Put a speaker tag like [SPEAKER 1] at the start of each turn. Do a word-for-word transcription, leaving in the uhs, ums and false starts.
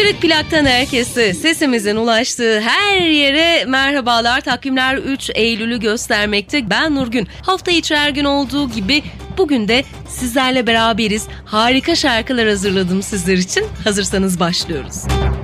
[SPEAKER 1] Kırık Plak'tan herkese, sesimizin ulaştığı her yere merhabalar. Takvimler üç Eylül'ü göstermekte. Ben Nurgün. Hafta içi her gün olduğu gibi bugün de sizlerle beraberiz. Harika şarkılar hazırladım sizler için. Hazırsanız başlıyoruz.